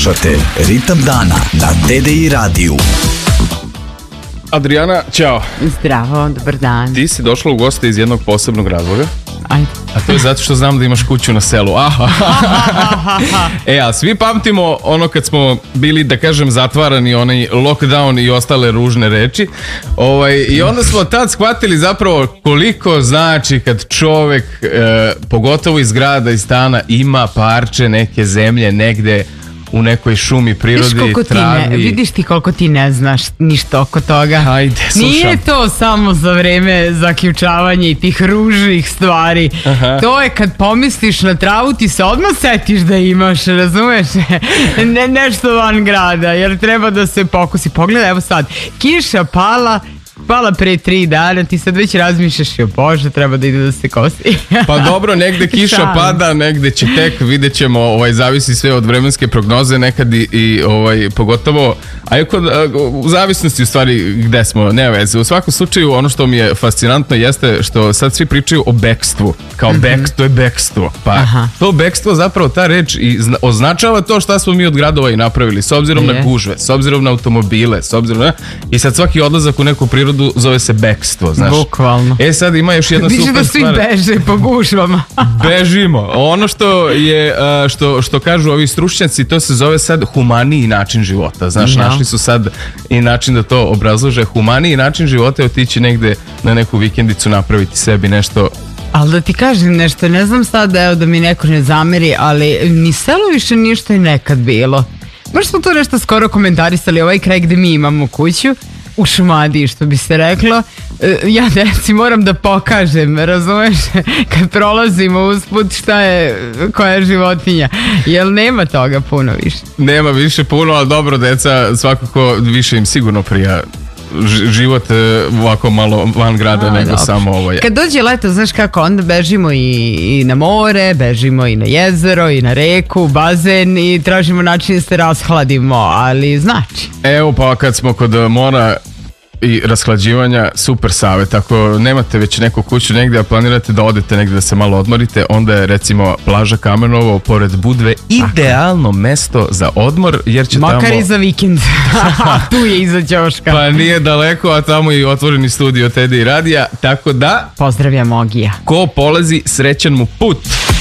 Slušate Ritam dana na TDI radiju. Adriana, ćao. Zdravo, dobar dan. Ti si došla u goste iz jednog posebnog razloga. Ajde. A to je zato što znam da imaš kuću na selu. A svi pamtimo ono kad smo bili, da kažem, zatvarani, onaj lockdown i ostale ružne reči. I onda smo tad shvatili zapravo koliko znači kad čovek, pogotovo iz grada, iz stana, ima parče neke zemlje negde u nekoj šumi, prirodi, travi. Vidiš ti koliko ti ne znaš ništa oko toga. Ajde, slušam. Nije to samo za vreme zaključavanja i tih ružnih stvari. Aha. To je kad pomisliš na travu, ti se odmah setiš da imaš, razumeš? Nešto van grada, jer treba da se pokusi. Pogledaj, evo sad, kiša pala pre 3 dana, ti sad već razmišljaš, jo Bože, treba da ide da se kosi. Pa dobro, negde kiša pada, negde će tek, vidjet ćemo, zavisi sve od vremenske prognoze, nekad i pogotovo, u zavisnosti u stvari gde smo, ne veze. U svakom slučaju, ono što mi je fascinantno jeste što sad svi pričaju o bekstvu, kao to je bekstvo. Pa to bekstvo, zapravo ta reč označava to šta smo mi od gradova i napravili, s obzirom na gužve, s obzirom na automobile, s obzirom na... I sad svaki odlazak u neku prirodu zove se bekstvo, znaš. Bukvalno. Sad ima još jedna super stvar. Viš da svi beže po gužvama. Bežimo. Ono što je, što kažu ovi stručnjaci, to se zove sad humaniji način života. Znaš, našli su sad i način da to obrazlože. Humaniji način života je otići negde na neku vikendicu, napraviti sebi nešto. Ali da ti kažem nešto, ne znam sad, evo da mi neko ne zameri, ali ni selo više nije što je nekad bilo. Baš smo to nešto skoro komentarisali, ovaj kraj gde mi imamo kuću, u Šumadiji, što bi se reklo. Ja deci moram da pokažem, razumeš, kad prolazimo usput šta je, koja je životinja, jer nema toga puno više. Nema više puno, ali dobro, deca svakako više im sigurno prija život ovako malo van grada nego dobro. Samo Kad dođe leto, znaš kako, onda bežimo i na more, bežimo i na jezero, i na reku, bazen i tražimo način da se rashladimo, ali znači. Evo pa kad smo kod mora i rashlađivanja, super savjet. Ako nemate već neku kuću negdje, a planirate da odete negdje da se malo odmorite, onda je recimo plaža Kamenovo pored Budve idealno mesto za odmor, jer će makar tamo... i za vikend. Tu je iza ćoška. Pa nije daleko, a tamo je i otvoreni studio TDI radija, tako da... Pozdravljam Ogija. Ko polazi, srećan mu put.